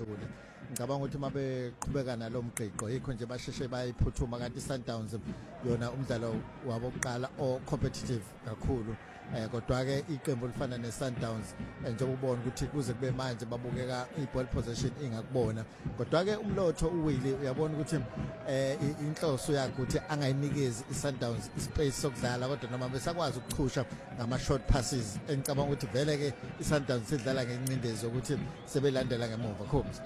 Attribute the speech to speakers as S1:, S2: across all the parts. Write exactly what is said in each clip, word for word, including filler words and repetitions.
S1: kahle ngicabanga ukuthi mabe qhubeka nalomgqiqo yikho nje basheshe bayiphuthuma kanti Sundowns yona umdlalo wabo oqala o competitive kakhulu eh kodwa ke iqembu lifana ne Sundowns njengoba ubona ukuthi kuze kube manje babukeka i-ball possession ingakubona kodwa ke umlotho uwili uyabona ukuthi eh inhloso yakhe ukuthi angayinikezi i-Sundowns ispace sokudlala kodwa noma besakwazi ukuchusha ngama short passes engicabanga ukuthi vele ke i-Sundowns sidlala ngencindezi ukuthi sebelandela ngemuva khomza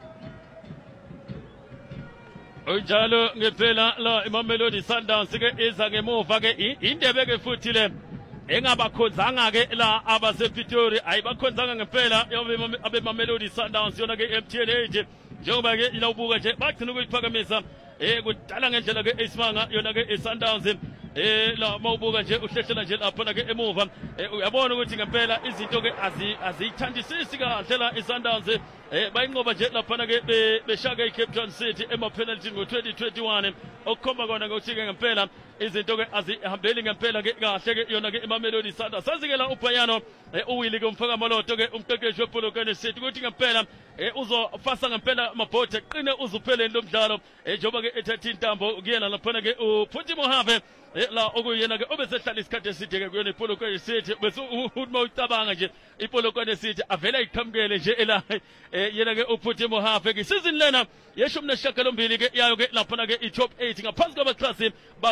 S2: Ojalo ngempela la iMamelodi Sundowns ke iza ngemuva ke indebe ke futhi le engabakhonzanga ke la abasePitori ayibakhonzanga ngempela abeMamelodi Sundowns yona ke M T N eight njengoba ke ilawubuka nje bagcina ukuyiphakamisa eh kudala ngendlela ke isimanga yona ke iSundowns eh la mawubuka nje uhlehlela nje lapha ke emuva uyabona ukuthi ngempela izinto ke aziyithandisisi kahle la iSundowns eh bayinqoba nje lapha ke beshaka iCape Town City ema penalty ngo twenty twenty-one okukhomba kona ukuthi ke ngempela izinto ke azihambeli ngempela ke kahle ke yona ke iMamelodi Sundowns sazikela uBhayano uwili ke umfaka maloto ke umqeqeshi wePolokwane City ukuthi ngempela uzofasa ngempela amabhodi eqine uzupheleni lomdlalo njengoba ke ethatha intambo kuyena lapha ke uPhuthi Mohave la okuyena ke obesehlala isikhathi eside ke kuyona iPolokwane City bese uma ucabanga nje iPolokwane City avela iqhamukele nje ela yena ke uPhuthi Mohave ke season lena yeshumi nesishiyagalombili ke yayo ke lapha ke i-top eight ngaphansi kwabaxhasi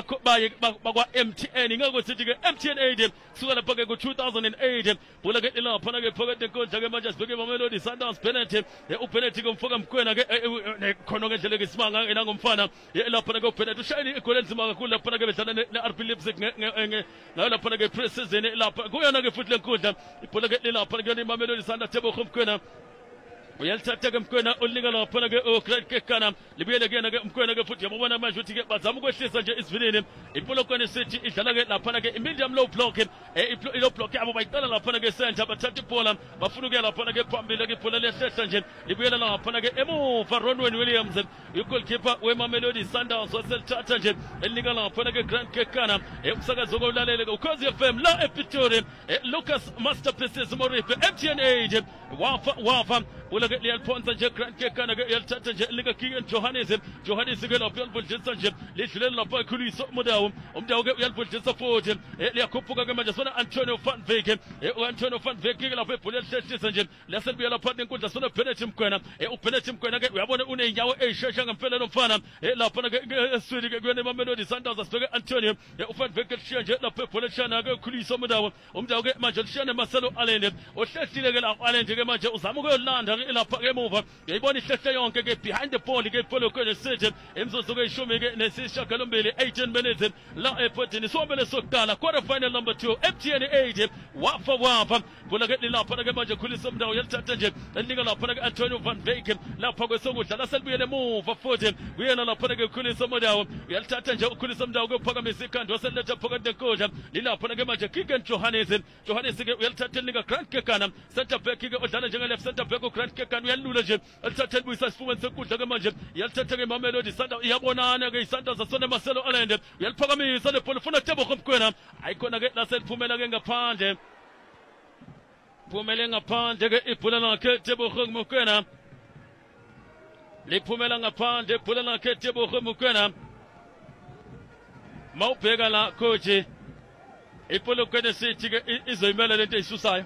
S2: bakwa M T N ingakho sithi ke M T N eight kusuka lapha ke ku two thousand eight bula ke lapha ke phakathi konja ke manje sibeke iMamelodi Sundowns penalty upenalty komfoka mkhwena ke khona ngendlela ke simanga ngomfana lapha ke upenalty ushayini igoli enzima kakhulu lapha ke bedlala ne-R B Leipzig ngayo lapha ke pre-season lapha kuyona ke futhi lenkundla ibhola ke lapha ke iMamelodi Sundowns tebogo mkhwena uyalithatha ke mkhwena ulinika lapha ke uGreat Kekana libuyele kuyena ke mkhwena ke futhi yabona manje ukuthi ke bazama ukwehlisa nje isivinini iPolokwane City idlala ke lapha ke medium low block eh low block yabo bayiqala lapha ke center bathatha ibhola bafuna ukuya lapha ke phambili ke ibhola lehlehla nje libuyela lapha ke emuva Ronwen Williams igoalkeeper weMamelodi Sundowns waselithatha nje elinika lapha ke Grant Kekana umsakazo kolalele ke ukhozi F M la ePitori Lucas Masterpieces Moripe M T N eight wafa wafa ulake liyalphonsa nje Grant Kekana ke yalithatha nje lika King Johannes Johannes ke lapha yalibhodlisa nje lidlulela lapha eKhuliso Mudawu umdawu ke uyalibhodlisa futhi liyakhuphuka ke manje sona Antonio van Wyk uAntonio van Wyk ke lapha ebhola lihlehlisisa nje lasebuya lapha enkundla sona penalty mkhwena upenalty mkhwena ke uyabona uneyinyawo ezishesha ngempela nomfana lapha ke eswini ke kuyena iMamelodi Sundowns asibeke Antonio uvan Wyk lishiya nje lapha ebhola lishana ke eKhuliso Mudawu umdawu ke manje lishana Marcelo Allende ohlehlile ke lapha Allende ke manje uzama ukuyolanda lapha ke emuva yayibona ihlehle yonke ke behind the ball ke iPolokwane City emzuzu ke ishumi ke nesishiyagalombili eighteen minutes la ePortini sombele sokuqala quarter final number two M T N eight wafa wafa bona ke lapha ke manje Khuliso Mudawu yalithatha nje elinika lapha ke Antonio van Wyk lapha kwesokudla laselibuye emuva futhi kuyena lapha ke Khuliso Mudawu yalithatha nje uKhuliso Mudawu ke uphakamisa ikhanda waseletha phakathi enkundla lilapha ke manje King Johannes Johannes ke uyalithatha elinika Grant Kekana center back ke odlala njenge left center back uGrant Kekana uyalula nje alithatha libuyisa isifumeni sekudla ke manje yalithatha ke iMamelodi Sundowns iyabonana ke iSundowns asone Marcelo Allende uyaliphakamisa lebhola ufuna Tebogo mkhwena ayikhona ke laseliphumela ke ngaphandle phumele ngaphandle ke ibhola lakhe Tebogo mkhwena liphumela ngaphandle ibhola lakhe Tebogo mkhwena mawubheka la coach iPolokwane City ke izoyimela lento eyisusayo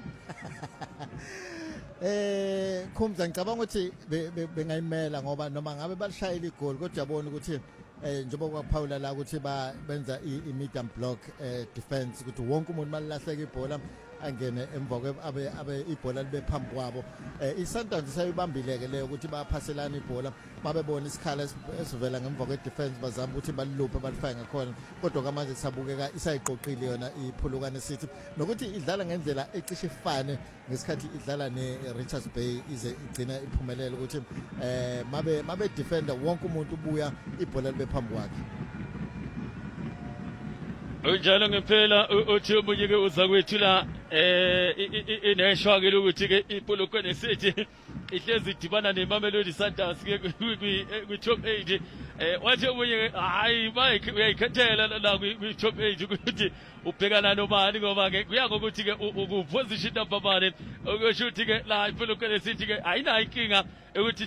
S1: Eh Khumza ngicabanga ukuthi bengayimela ngoba noma ngabe balishayela igoli kodwa yabona ukuthi eh njengoba kwaPaula la ukuthi ba benza i-medium block eh defense ukuthi wonke umuntu malilahleka ibhola angene emva kwe abe abe ibhola libe phambi kwabo eh iSundowns sayibambileke leyo ukuthi baphaselana ibhola babebona isikhala esivela ngemva kwe defense bazama ukuthi baliluphe balifake ngakhona kodwa kamanje sabukeka isayiqoqile yona iPolokwane City nokuthi idlala ngendlela ecishe ifane ngesikhathi idlala neRichards Bay ize igcina iphumelele ukuthi eh mabe mabe defender wonke umuntu ubuya ibhola libe phambi kwakhe
S2: unjalo ngempela uthi umunye ke uza kwethula eh ineshwa ke ukuthi ke iPolokwane City ihlezi idibana neMamelodi Sundowns ke kwi top eight eh wathi umunye hayi Mike uyayikhethela la kwi top eight ukuthi ubhekana nobani ngoba ke kuya ngokuthi ke uposition number one okusho ukuthi ke la iPolokwane City ke ayinayo inkinga ukuthi